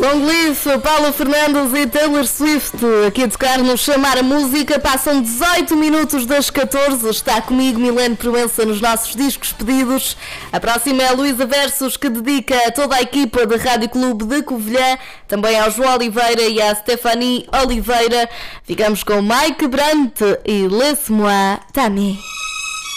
Long Live, Paulo Fernandes e Taylor Swift aqui a tocar no Chamar a Música. Passam 18 minutos das 14. Está comigo Milene Proença nos nossos discos pedidos. A próxima é a Luísa Versos, que dedica a toda a equipa da Rádio Clube de Covilhã, também ao João Oliveira e à Stephanie Oliveira. Ficamos com Mike Brandt e Laisse-moi t'aimer.